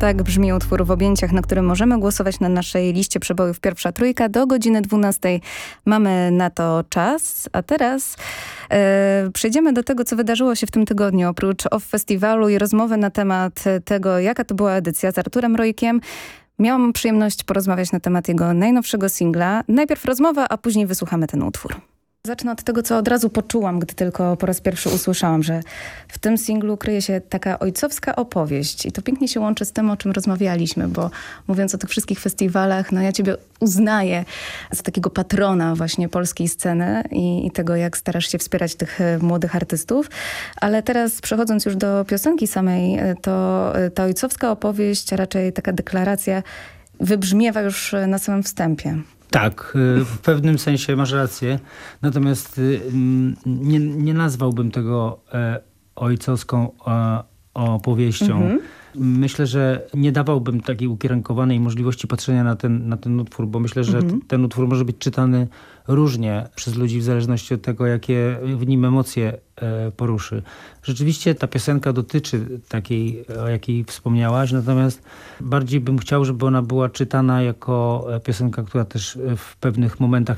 Tak brzmi utwór W objęciach, na którym możemy głosować na naszej liście przebojów Pierwsza Trójka. Do godziny 12 mamy na to czas. A teraz przejdziemy do tego, co wydarzyło się w tym tygodniu. Oprócz OFF Festiwalu i rozmowy na temat tego, jaka to była edycja z Arturem Rojkiem, miałam przyjemność porozmawiać na temat jego najnowszego singla. Najpierw rozmowa, a później wysłuchamy ten utwór. Zacznę od tego, co od razu poczułam, gdy tylko po raz pierwszy usłyszałam, że w tym singlu kryje się taka ojcowska opowieść. I to pięknie się łączy z tym, o czym rozmawialiśmy, bo mówiąc o tych wszystkich festiwalach, no ja ciebie uznaję za takiego patrona właśnie polskiej sceny i tego, jak starasz się wspierać tych młodych artystów. Ale teraz przechodząc już do piosenki samej, to ta ojcowska opowieść, a raczej taka deklaracja wybrzmiewa już na samym wstępie. Tak, w pewnym sensie masz rację. Natomiast nie nazwałbym tego ojcowską opowieścią. Myślę, że nie dawałbym takiej ukierunkowanej możliwości patrzenia na ten utwór, bo myślę, że ten utwór może być czytany różnie przez ludzi w zależności od tego, jakie w nim emocje poruszy. Rzeczywiście ta piosenka dotyczy takiej, o jakiej wspomniałaś, natomiast bardziej bym chciał, żeby ona była czytana jako piosenka, która też w pewnych momentach